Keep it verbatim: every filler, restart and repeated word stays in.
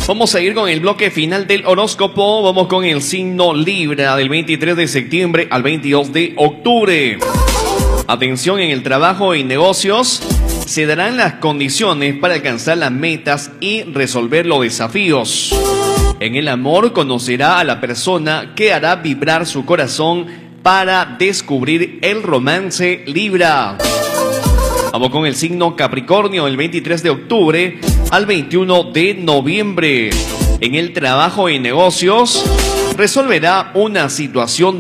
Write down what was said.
Vamos a ir con el bloque final del horóscopo. Vamos con el signo Libra del veintitrés de septiembre al veintidós de octubre. Atención, en el trabajo y negocios se darán las condiciones para alcanzar las metas y resolver los desafíos. En el amor conocerá a la persona que hará vibrar su corazón para descubrir el romance Libra. Vamos con el signo Capricornio del veintitrés de octubre al veintiuno de noviembre. En el trabajo y negocios resolverá una situación